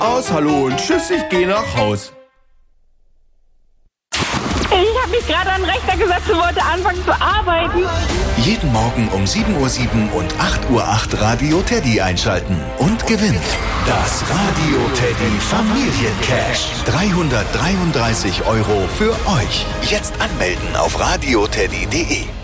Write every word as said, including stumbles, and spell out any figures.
Aus, hallo und tschüss, ich gehe nach Haus. Ich habe mich gerade an den Rechner gesetzt und wollte anfangen zu arbeiten. Jeden Morgen um sieben Uhr sieben und acht Uhr acht Radio Teddy einschalten und gewinnt das Radio Teddy Familiencash. dreihundertdreiunddreißig Euro für euch. Jetzt anmelden auf radioteddy punkt de.